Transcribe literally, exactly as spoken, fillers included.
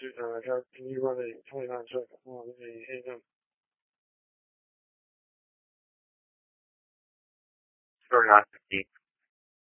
uh, got, can you run a twenty-nine second on a A M? Sure, not fifty.